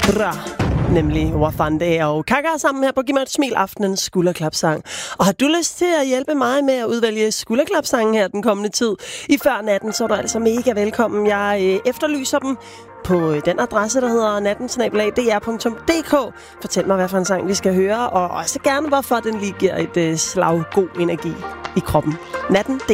Bra. Nemlig Wafande og Kaka sammen her på Giv mig et smil, aftenens skulderklapsang. Og har du lyst til at hjælpe mig med at udvælge skulderklapsangen her den kommende tid i før natten, så er du altså mega velkommen. Jeg efterlyser dem på den adresse, der hedder natten@dr.dk. Fortæl mig, hvad for en sang vi skal høre, og også gerne, hvorfor den lige giver et slag god energi i kroppen. Natten,